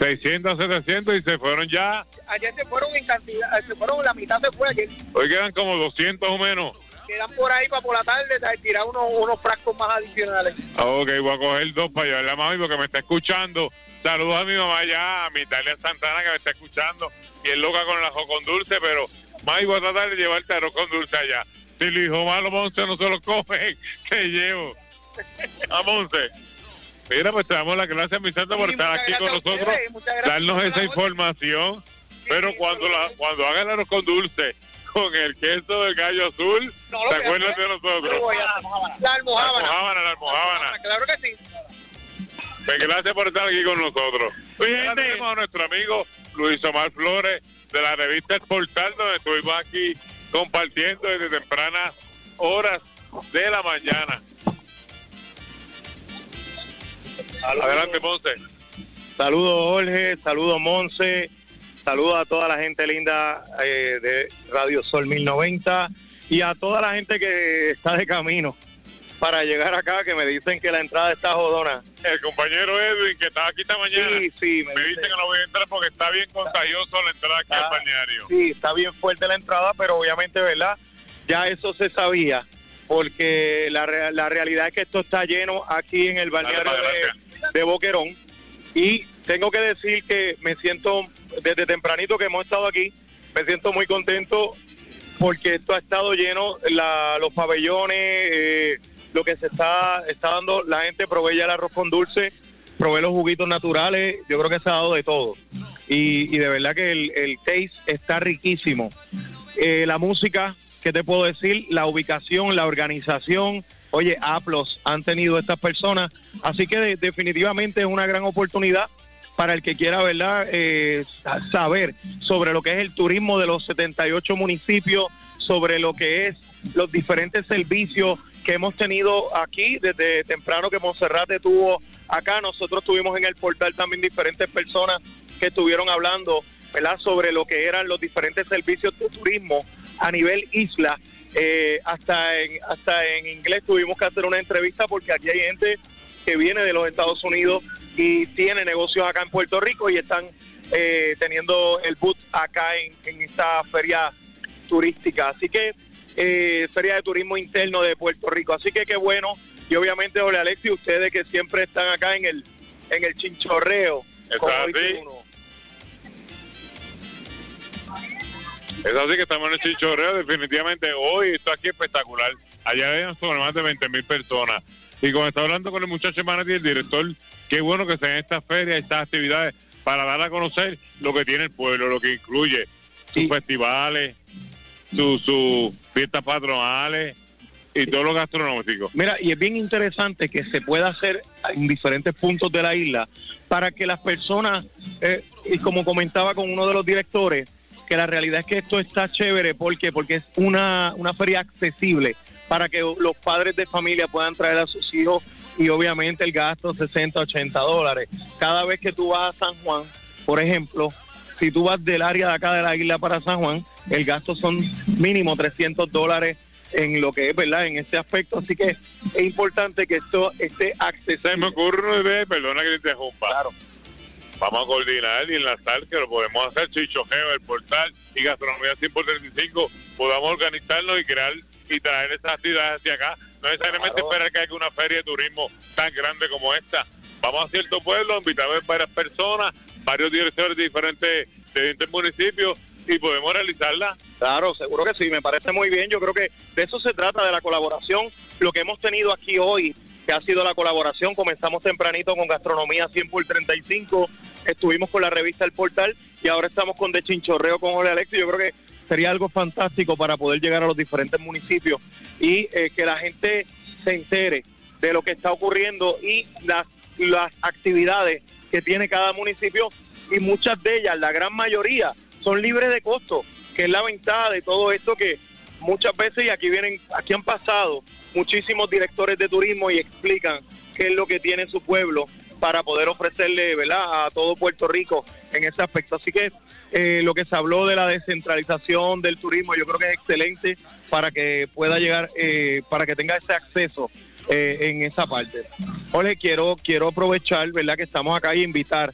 600, 700 y se fueron ya. Ayer se fueron en cantidad, se fueron, la mitad se fue ayer. Hoy quedan como 200 o menos. Quedan por ahí para por la tarde tirar unos frascos más adicionales. Ok, voy a coger 2 para llevarle a mami porque me está escuchando. Saludos a mi mamá allá, a mi Italia Santana que me está escuchando. Y es loca con el arroz con dulce, pero mami, voy a tratar de llevarte arroz con dulce allá. Si el hijo malo Monse no se lo come, te llevo. A Monse. Mira, pues te damos las gracias, mi santo, por estar aquí con nosotros, darnos esa información. Pero cuando haga el arroz con dulce, con el queso de gallo azul, ¿te acuerdas de nosotros? La almojábana. La almojábana. Claro que sí. Pues gracias por estar aquí con nosotros. Hoy tenemos a nuestro amigo Luis Omar Flores de la revista El Portal, donde estuvimos aquí compartiendo desde tempranas horas de la mañana. Adelante, Monse. Saludos, Jorge, saludos, Monse, saludos a toda la gente linda de Radio Sol 1090 y a toda la gente que está de camino para llegar acá, que me dicen que la entrada está jodona. El compañero Edwin, que estaba aquí esta mañana, sí, me dice que no voy a entrar porque está bien contagioso la entrada aquí al balneario. Sí, está bien fuerte la entrada, pero obviamente, ¿verdad? Ya eso se sabía, porque la realidad es que esto está lleno aquí en el balneario de Boquerón. Y tengo que decir que me siento, desde tempranito que hemos estado aquí, me siento muy contento porque esto ha estado lleno, los pabellones, lo que se está dando, la gente provee ya el arroz con dulce, provee los juguitos naturales, yo creo que se ha dado de todo. Y de verdad que el taste está riquísimo. La música, ¿qué te puedo decir? La ubicación, la organización. Oye, aplos han tenido estas personas, así que definitivamente es una gran oportunidad para el que quiera, ¿verdad? Saber sobre lo que es el turismo de los 78 municipios, sobre lo que es los diferentes servicios que hemos tenido aquí desde temprano que Monserrate estuvo acá. Nosotros tuvimos en el portal también diferentes personas que estuvieron hablando, ¿verdad?, sobre lo que eran los diferentes servicios de turismo a nivel isla. Hasta en inglés tuvimos que hacer una entrevista porque aquí hay gente que viene de los Estados Unidos y tiene negocios acá en Puerto Rico y están teniendo el boot acá en esta feria turística. Así que feria de turismo interno de Puerto Rico. Así que qué bueno. Y obviamente, Jorge Alexis, ustedes que siempre están acá en el chinchorreo. Es así que estamos en el chinchorreo, definitivamente. Hoy esto aquí es espectacular. Allá habían sobre más de 20,000 personas. Y como está hablando con el muchacho Manati, el director, qué bueno que sean estas ferias, estas actividades, para dar a conocer lo que tiene el pueblo, lo que incluye sus festivales, sus fiestas patronales y todo lo gastronómico. Mira, y es bien interesante que se pueda hacer en diferentes puntos de la isla para que las personas, y como comentaba con uno de los directores, que la realidad es que esto está chévere. ¿Por qué? Porque es una feria accesible para que los padres de familia puedan traer a sus hijos y obviamente el gasto $60, $80. Cada vez que tú vas a San Juan, por ejemplo, si tú vas del área de acá de la isla para San Juan, el gasto son mínimo $300 en lo que es, ¿verdad?, en este aspecto. Así que es importante que esto esté accesible. Se me ocurre una idea, perdona que te interrumpa. Claro. Vamos a coordinar y enlazar, que lo podemos hacer, Chichojeo, el portal y Gastronomía 100x35, podamos organizarnos y crear y traer esas actividades hacia acá. No necesariamente esperar que haya una feria de turismo tan grande como esta. Vamos a cierto pueblo, invitamos a varias personas, varios directores de diferentes municipios y podemos realizarla. Claro, seguro que sí, me parece muy bien. Yo creo que de eso se trata, de la colaboración. Lo que hemos tenido aquí hoy, que ha sido la colaboración, comenzamos tempranito con Gastronomía 100x35, estuvimos con la revista El Portal y ahora estamos con De Chinchorreo con Jorge Alexis. Yo creo que sería algo fantástico para poder llegar a los diferentes municipios y que la gente se entere de lo que está ocurriendo y las actividades que tiene cada municipio, y muchas de ellas, la gran mayoría, son libres de costo, que es la ventaja de todo esto, que muchas veces, y aquí han pasado muchísimos directores de turismo y explican qué es lo que tiene su pueblo para poder ofrecerle, ¿verdad?, a todo Puerto Rico en ese aspecto. Así que lo que se habló de la descentralización del turismo, yo creo que es excelente para que pueda llegar, para que tenga ese acceso en esa parte. Jorge, quiero aprovechar, ¿verdad?, que estamos acá y invitar